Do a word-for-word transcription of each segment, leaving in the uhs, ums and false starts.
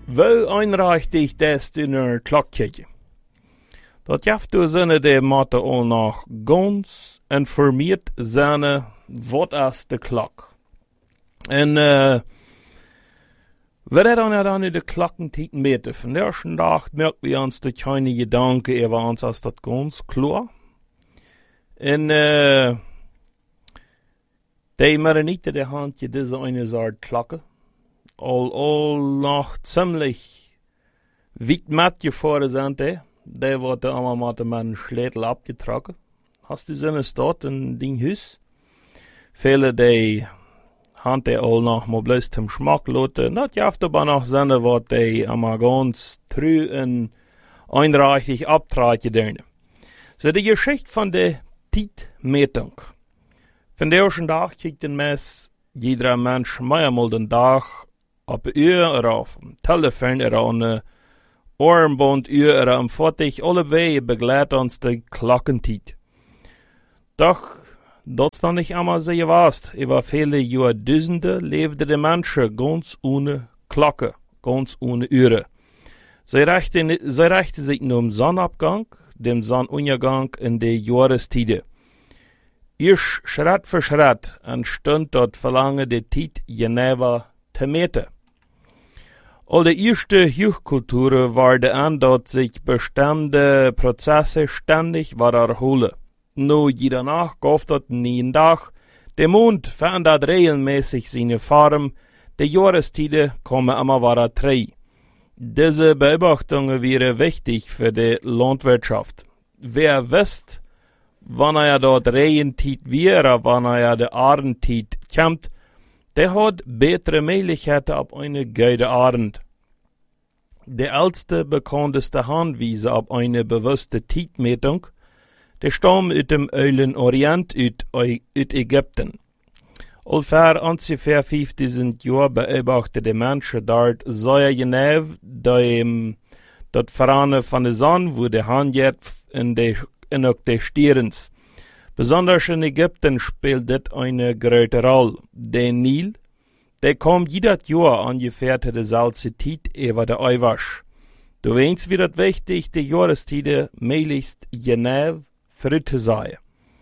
Wel einreichte ich das in der Klockkirche? Dat jaft du sinne de Mathe all noch ganz informiert seine, wat as de Klock. En, äh, wir dann ja dann in de Klockentieten meten. Von der ersten Tag merken wir uns de keine Gedanken über uns als dat ganz klar. En, äh, die mir nicht in der Hand diese eine Art Glocke. All, all noch ziemlich weit mitgefahren sind, die. Die wurde einmal mit einem Schlädel abgetragen. Hast du so dort in dein Haus? Viele, die haben die all noch mal bloß zum Schmack lassen. Das jaft aber noch Sinne, was die einmal ganz treu und einreichig abtragen. So, die Geschichte von der Zeitmetung. Von der ersten Tag kriegt ein Mess jeder Mensch mehrmal den Tag op een uur oder auf dem Telefon oder an een Armband-uur oder am Fortig, alle Wege begleitet uns die Klockentiet. Doch, das dann nicht einmal so gewast. Über viele Jahrtausende lebten die Menschen ganz ohne Glocke, ganz ohne Uhren. Sie richten, sie richten sich nur um Sonnenabgang, dem Sonnenuntergang in die Jahrestiede. Erst Schritt für Schritt entstand dort Verlangen die Zeit genauer zu meten. All die erste Hochkulturen waren an, dass sich bestimmte Prozesse ständig wiederholen. Nur jeder Nacht gab dort nie einen Tag. Der Mond verändert regelmäßig seine Form. Die Jahrestiede kommen immer wieder drei. Diese Beobachtungen wären wichtig für die Landwirtschaft. Wer wisst, wann er dort Regentied wäre, wann er die Arendtied kommt, der hat bessere Möglichkeiten auf eine gute Abend. Die älteste, bekannteste Handweise auf eine bewusste Zeitmetung, der stammt aus dem Ölen Orient, aus Ägypten. Ungefähr ungefähr fünftausend Jahre beobachteten die Menschen dort sehr genau dem, das Verfahren von der Sonne, wo der Hand jetzt in der in der Stirns. Besonders in Ägypten spielt das eine große Rolle. Der Nil, der kommt jedes Jahr ungefähr zu der selben Zeit über der Eiwasch. Du weißt, wie das wichtig, die Jahrestiede möglichst genau früh zu sein.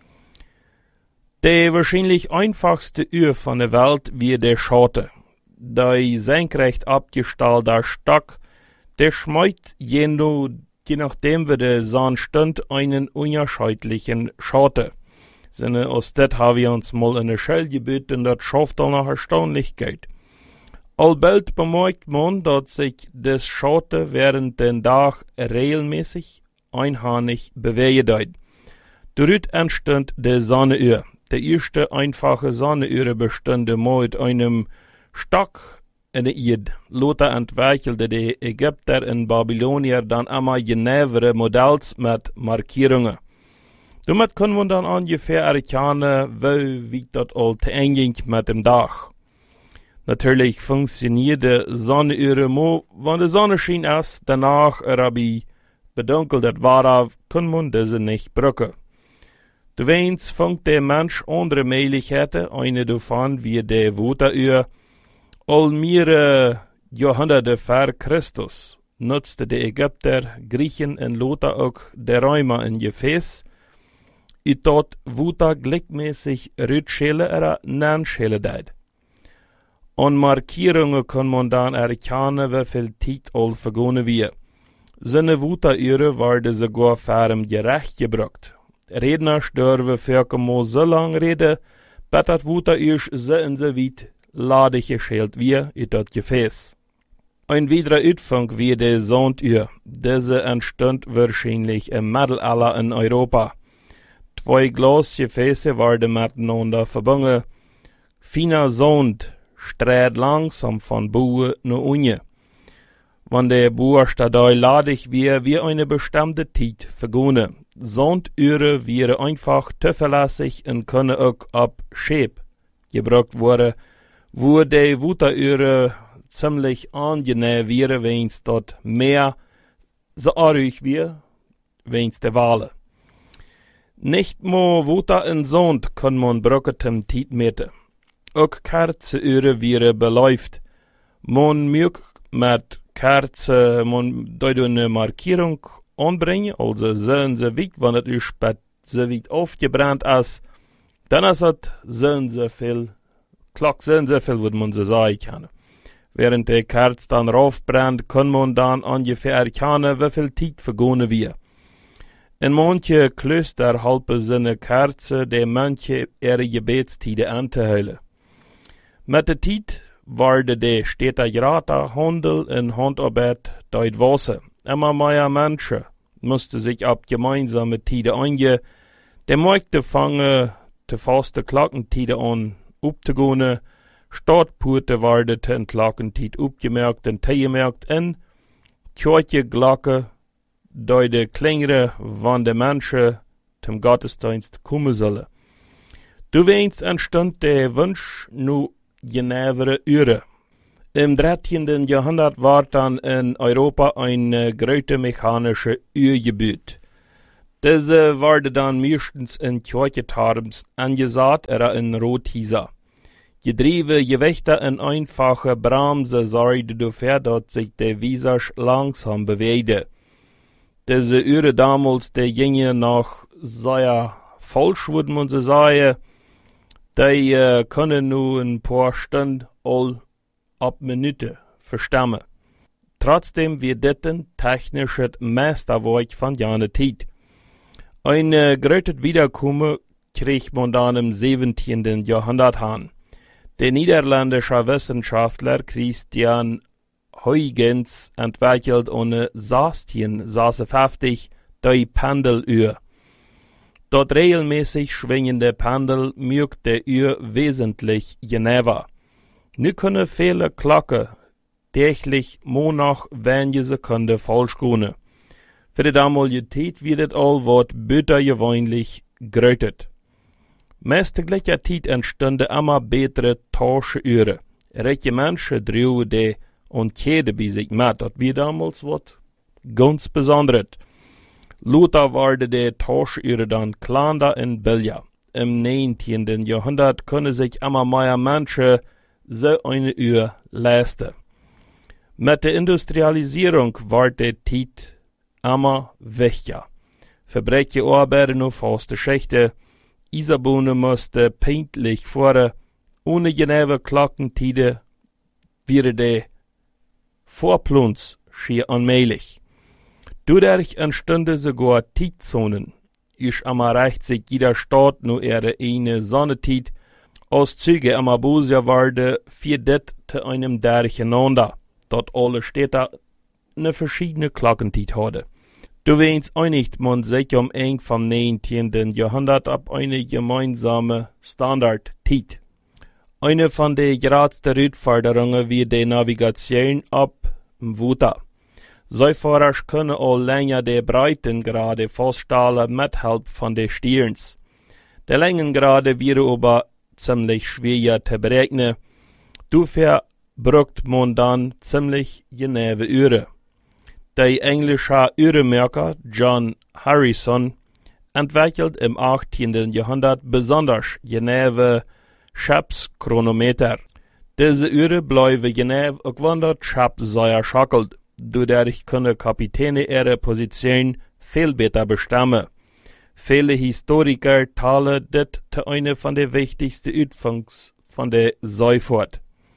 Die wahrscheinlich einfachste Uhr von der Welt wie der Schotte. Der senkrecht abgestellte Stock, der schmeißt je, nur, je nachdem wie der Sonne stund, einen unterschiedlichen Schotte. Seine aus das haben wir uns mal in der Schell gebeten, das schafft auch noch Erstaunlichkeit. Allbald bemerkt man, dass sich das Schotte während den Tag regelmäßig einhörnig bewegt. Dort entstand die Sonnenuhr. Die erste einfache Sonnenuhr bestand mit einem Stock in der Erde. Lothar entwickelte die Ägypter und Babylonier dann immer genauere Modells mit Markierungen. Damit können wir dann ungefähr erkennen, wie das alte eng mit dem Tag. Natürlich funktioniert die Sonnenuhr nur, wenn die Sonne schien ist, danach Rabbi bedunkelt war, kann man diese nicht brücken. Du weißt, funkt der Mensch andere Möglichkeiten, eine davon wie die Wetteruhr. All mehrere Jahrhunderte vor Christus nutzte die Ägypter, Griechen und Lothar auch die Römer in Gefäß, i dort Wuta gleichmäßig Rütschäle oder Nernschäle deit. An Markierungen kann man dann erkennen, wie viel Zeit all vergangen wir. Seine Wuta-Uhren werden sogar für ihm gerecht gebracht. Redner dürfen für so lang reden, bis das Wuta-Uhr so und so weit ladig geschält wie in das Gefäß. Ein weiterer Utfang wie die Sonduhr. Diese entstand wahrscheinlich im Mittelalter in Europa. Zwei Glasgefäße werden miteinander verbunden. Feiner Sond strahlt langsam von Buhe nach unten. Wenn der Buchstabe ladig wäre, wie eine bestimmte Zeit vergangen. Sonduhren wären einfach zuverlässig und können auch ab Schäb gebraucht werden, wo die Wuta-Uhren ziemlich angenehm wäre, wenn es dort mehr so ruhig wäre, wenn es der Wale. Nicht nur Wuta und Sond kann man brauchen Zeit meten. Auch Kerzenuhren wären beläuft. Man mögt mit Kerze, man dort eine Markierung anbringen, also sehen sie weit, wenn es ist, so weit aufgebrannt ist, dann ist es sehen sie viel, klock sehen sie viel, würde man so sagen kann. Während der Kerze dann raufbrennt, kann man dann ungefähr erkennen, wie viel Zeit vergangen wird. In manche Klöster halten sie eine Kerze, die manche ihre Gebetstide anzuhören. Mit der Zeit wurde der städtische Handel in Handarbeit dort Wasser. Immer mehr Menschen mussten sich ab gemeinsame Tide eingehen. Die Märkte fangen zu fasten Glockentide an aufzugehen. Stadtporte werden zu Entlackentide aufgemerkt und tegemerkt in Kirchenglocken, da die klingere, wann die Menschen zum Gottesdienst kommen sollen. Du weinst entstand der Wunsch, nu genauere Uhren. Im dreizehnten Jahrhundert war dann in Europa eine große mechanische Uhr gebaut. Diese wurde dann meistens in Kirchetarms angesagt oder in Rothäuser. Getriebe, Gewichte und einfache Bremse sorgten dafür, dass sich der Visage langsam bewegte. Diese Uhren damals, die gingen noch sehr falsch, würde man so sagen. Die uh, können nur ein paar Stunden all ab Minute verstammen. Trotzdem wird das technisches Meisterwerk von jener Zeit. Ein uh, großes Wiederkommen kriegt man dann im siebzehnten Jahrhundert an. Der niederländische Wissenschaftler Christian Huygens entwickelt eine sechzehnhundertsechsundfünfzig die Pendeluhr. Dort regelmäßig schwingende Pendel mögt der Uhr wesentlich genauer. Nu können viele Glocken täglich nur noch wenige Sekunden falsch gehen. Für die damalige Zeit wird es all was bitter gewöhnlich gerötet. Meist gleicher Zeit entstanden immer bessere Tauschenuhren. Reiche Menschen drüben die und Käde bei sich mit. Das wird damals was ganz Besonderes. Luther wurde die Tauschenuhren dann kleiner und billiger. Im neunzehnten Jahrhundert können sich immer mehr Menschen so eine Uhr leisten. Mit der Industrialisierung wird die Zeit immer wichtiger. Verbreche arbeiten auf faste Schichten. Eisenbahnen mussten pünktlich fahren. Ohne genaue Glockentide wäre der Vorplunz schier unmöglich. Dadurch entstanden sogar Zeitzonen. Ich immer reicht sich jeder Staat nur ihre eine Sonnenzeit. Als Züge immer böser werden, führt das zu einem Durcheinander, dort alle Städte eine verschiedene Glockenzeit haben. Du weinst einigt man sich um eng vom neunzehnten Jahrhundert ab eine gemeinsame Standardzeit. Eine von den geradsten Herausforderungen wird die Navigation ab dem Wasser. Seefahrer können auch länger die Breitengrade feststellen mit Hilfe von den Stirns. Die Längengrade wäre aber ziemlich schwer zu berechnen. Dafür braucht man dann ziemlich genaue Uhren. Der englische Uhrenmacher John Harrison entwickelt im achtzehnten Jahrhundert besonders genaue Schiffschronometer. Diese Uhren bleiben genau, auch wenn das Schiff sehr schackelt. Dadurch können Kapitäne ihre Position viel besser bestimmen. Viele Historiker teilen das zu einer von den wichtigsten Übungen von der Seefahrt.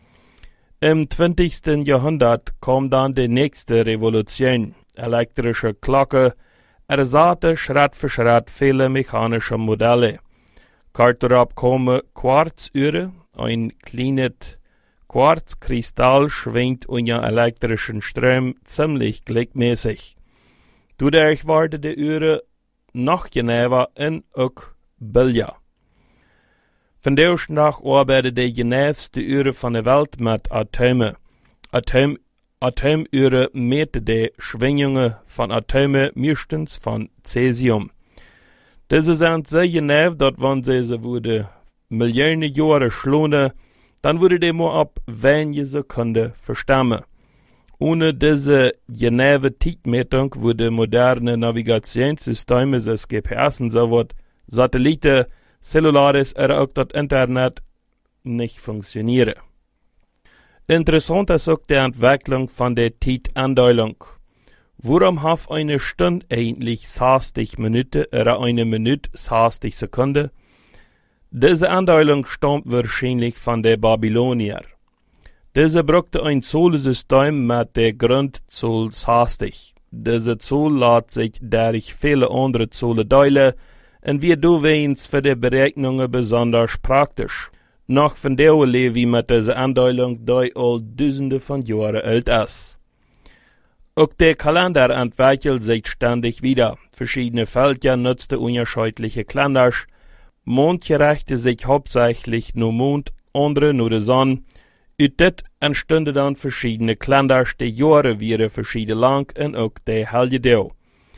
Im zwanzigsten Jahrhundert kam dann die nächste Revolution. Elektrische Glocken ersatte Schritt für Schritt viele mechanische Modelle. Kurz darauf kommen Quarzuhren, ein kleines Quarzkristall schwingt unter elektrischen Strom ziemlich gleichmäßig. Dadurch wurde die Uhr noch genauer und auch billiger. Von der nach arbeitet die genaueste Uhr von der Welt mit Atomen. Atom, Atomuhren messen die Schwingungen von Atomen meistens von Cäsium. Diese sind so genau, dass wenn sie sie würde Millionen Jahre schlagen, dann würde die nur ab wenige Sekunden verstammen. Ohne diese genaue Zeitmessung würde moderne Navigationssysteme, das G P S und so was, Satelliten, Cellulares oder auch das Internet nicht funktionieren. Interessant ist auch die Entwicklung von der Zeitanteilung. Warum hat eine Stunde eigentlich sechzig Minuten oder eine Minute sechzig Sekunden? Diese Anteilung stammt wahrscheinlich von den Babylonier. Diese brauchte ein Zahlensystem mit der Grundzahl sechzig. Diese Zahl lässt sich durch viele andere Zahlen teilen und wird deswegen für die Berechnungen besonders praktisch. Noch von der leben mit dieser Anteilung, die all Dutzende von Jahren alt ist. Auch der Kalender entwickelt sich ständig wieder. Verschiedene Völker nutzten unterschiedliche Kalender. Manche richten sich hauptsächlich nur Mond, andere nur die Sonne. Aus dit entstanden dann verschiedene Kalender, die Jahre wieder verschieden lang und auch die Helgedau.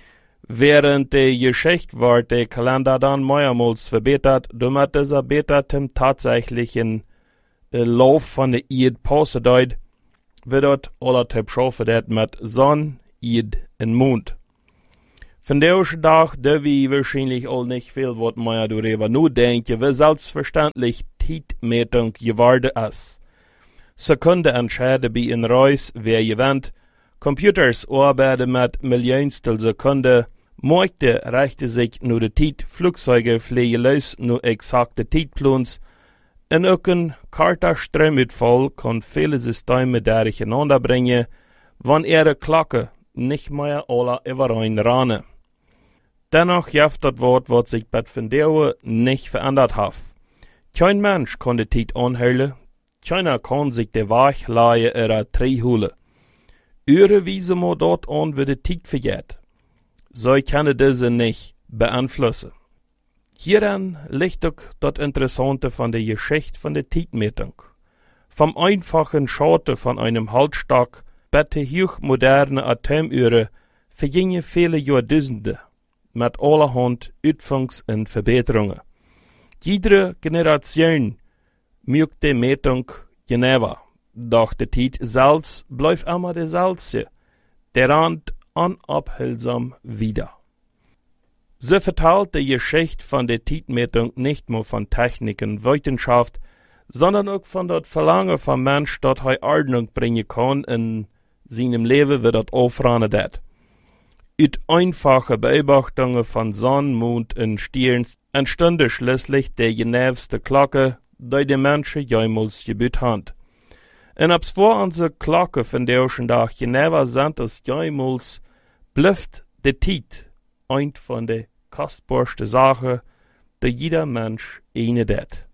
Während der Geschichte war der Kalender dann mehrmals verbessert, damit dieser besser zum tatsächlichen äh, Lauf von der Erde passen deit, wird dort alle Typ schaffen mit Sonne, Erde und Mond. Von der Tag dürfen wir wahrscheinlich all nicht viel was mehr darüber nur denken, wie selbstverständlich Zeitmessung geworden ist. Sekunden entscheiden bei in Reis, wer gewinnt. Computers arbeiten mit Millionstel Sekunden. Märkte richten sich nur die Zeit. Flugzeuge fliegen los nur exakte Zeitplans. Und auch ein karter Stromausfall kann viele Systeme durcheinander bringen, wenn ihre Glocke nicht mehr alle überein rannen. Dennoch gibt das Wort, was sich bei von der nicht verändert hat. Kein Mensch kann die Zeit anhalten. Keiner kann sich der Weg leihen oder Dreh holen. Ihre Wiese mo dort an, wie die Zeit vergeht. So können diese nicht beeinflussen. Hieran liegt auch das Interessante von der Geschichte von der Zeitmessung. Vom einfachen Schalten von einem Haltstock bis zur hochmoderne Atomuhren vergingen viele Jahrtausende mit allerhand Utfungs- und Verbesserungen. Jede Generation mögt die Messung genauer, doch die Zeit selbst bleibt immer derselbe, der Rand unabhaltsam wieder. So verteilt die Geschichte von der Zeitmessung nicht nur von Technik und Wissenschaft, sondern auch von das Verlangen vom Mensch, dass er Ordnung bringen kann in seinem Leben, wie das aufrannen wird. Aus einfachen Beobachtungen von Sonne, Mond und Sternen entstünde schließlich die genaueste Glocke, die die Menschen jemals gebaut haben. Und obwohl unsere Glocke von der Tag genauer sind als jemals, bleibt die Zeit ein von den kostbarsten Sachen, die jeder Mensch eine hat.